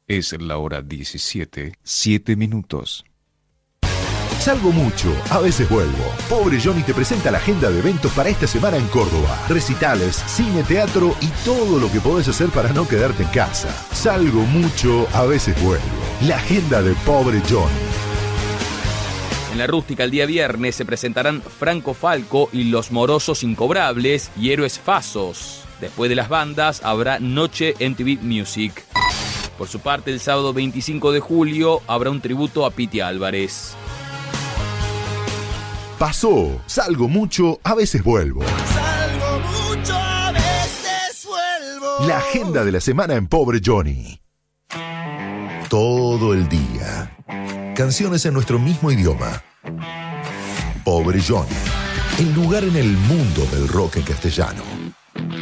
Es la hora 17, 7 minutos. Salgo mucho, a veces vuelvo. Pobre Johnny te presenta la agenda de eventos para esta semana en Córdoba. Recitales, cine, teatro y todo lo que podés hacer para no quedarte en casa. Salgo mucho, a veces vuelvo. La agenda de Pobre Johnny. En la Rústica el día viernes se presentarán Franco Falco y Los Morosos Incobrables y Héroes Fasos. Después de las bandas habrá Noche MTV Music. Por su parte, el sábado 25 de julio habrá un tributo a Piti Álvarez. Pasó, salgo mucho, a veces vuelvo. Salgo mucho, a veces vuelvo. La agenda de la semana en Pobre Johnny. Todo el día. Canciones en nuestro mismo idioma. Pobre Johnny. El lugar en el mundo del rock en castellano.